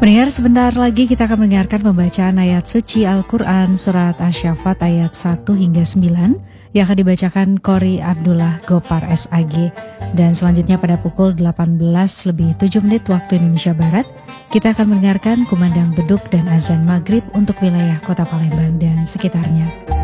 Pendengar, sebentar lagi kita akan mendengarkan pembacaan ayat suci Al-Quran Surat Asy-Syaffat ayat 1 hingga 9 yang akan dibacakan Kori Abdullah Gopar SAG. Dan selanjutnya pada pukul 18:07 waktu Indonesia Barat, kita akan mendengarkan kumandang beduk dan azan maghrib untuk wilayah kota Palembang dan sekitarnya.